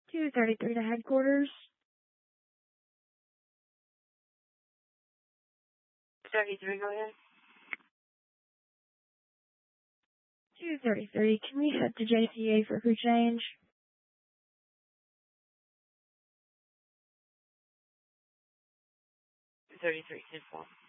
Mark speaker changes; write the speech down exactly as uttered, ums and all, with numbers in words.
Speaker 1: two thirty-three to headquarters.
Speaker 2: thirty-three, go ahead.
Speaker 1: two thirty-three, can we head to J C A for crew change?
Speaker 2: thirty-three, ten four.